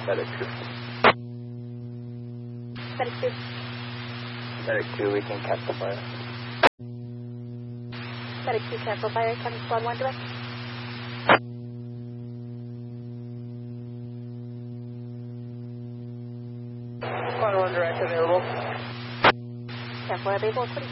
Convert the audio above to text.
Medic 2. Medic 2. Medic 2, we can cancel fire. Medic 2, cancel fire. Kevin Squad 1 direct. Squad 1 direct available. Cancel available.